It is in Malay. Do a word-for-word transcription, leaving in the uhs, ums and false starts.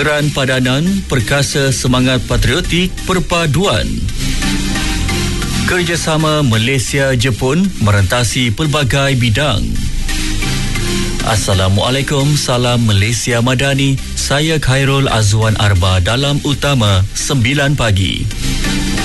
Geran padanan, perkasa semangat patriotik, perpaduan. Kerjasama Malaysia-Jepun merentasi pelbagai bidang. Assalamualaikum, salam Malaysia Madani. Saya Khairul Azwan Arba dalam Utama sembilan pagi.